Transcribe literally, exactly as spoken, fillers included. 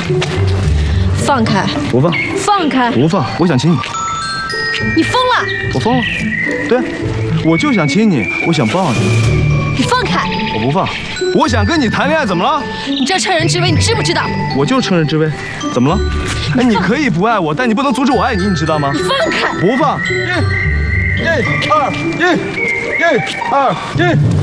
放开！ 不放！ 放开！ 不放！我想亲你。 你疯了！ 我疯了。对啊，我就想亲你，我想抱你。 你放开！ 我不放。我想跟你谈恋爱，怎么了？ 你这趁人之危，你知不知道？ 我就是趁人之危，怎么了？哎，你可以不爱我，但你不能阻止我爱你，你知道吗？ 你放开！ 不放！一、一、二、一、一、二、一。